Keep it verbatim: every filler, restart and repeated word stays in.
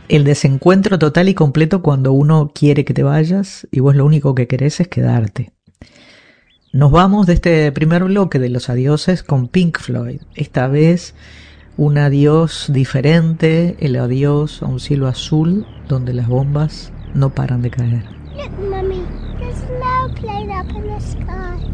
El desencuentro total y completo cuando uno quiere que te vayas y vos lo único que querés es quedarte. Nos vamos de este primer bloque de los adioses con Pink Floyd. Esta vez un adiós diferente, el adiós a un cielo azul donde las bombas no paran de caer. Look, Mummy, there's a loud plane up in the sky.